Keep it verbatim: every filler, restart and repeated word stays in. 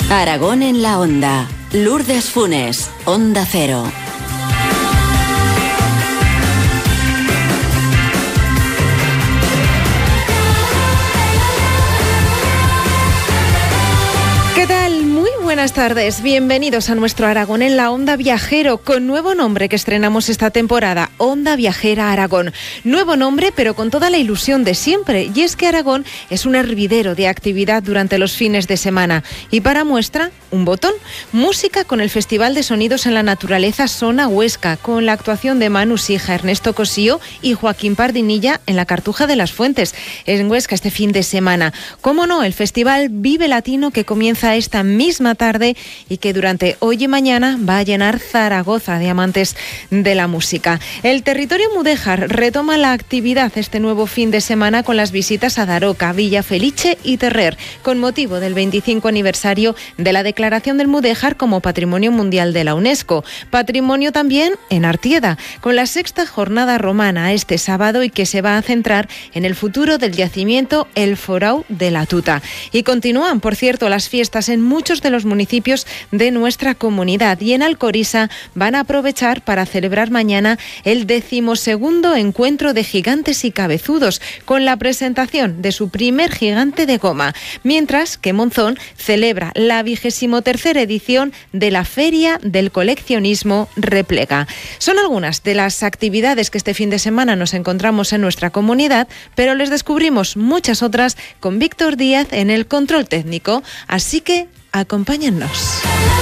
Aragón en la Onda. Lourdes Funes, Onda Cero. ¿Qué tal? Muy buenas tardes. Bienvenidos a nuestro Aragón en la Onda Viajero, con nuevo nombre que estrenamos esta temporada, Onda Viajera Aragón. Nuevo nombre, pero con toda la ilusión de siempre, y es que Aragón es un hervidero de actividad durante los fines de semana. Y para muestra, un botón, música con el Festival de Sonidos en la Naturaleza Sona Huesca, con la actuación de Manu Sija, Ernesto Cosío y Joaquín Pardinilla en la Cartuja de las Fuentes, en Huesca este fin de semana. Cómo no, el Festival Vive Latino, que comienza esta misma tarde y que durante hoy y mañana va a llenar Zaragoza de amantes de la música. El territorio mudéjar retoma la actividad este nuevo fin de semana con las visitas a Daroca, Villa Felice y Terrer, con motivo del veinticinco aniversario de la declaración del mudéjar como Patrimonio Mundial de la UNESCO. Patrimonio también en Artieda, con la sexta jornada romana este sábado y que se va a centrar en el futuro del yacimiento El Forau de la Tuta. Y continúan, por cierto, las fiestas en muchos de los municipios de nuestra comunidad, y en Alcoriza van a aprovechar para celebrar mañana el decimosegundo encuentro de gigantes y cabezudos, con la presentación de su primer gigante de goma, mientras que Monzón celebra la vigésimo tercera edición de la Feria del Coleccionismo Replega. Son algunas de las actividades que este fin de semana nos encontramos en nuestra comunidad, pero les descubrimos muchas otras con Víctor Díaz en el control técnico, así que acompáñennos.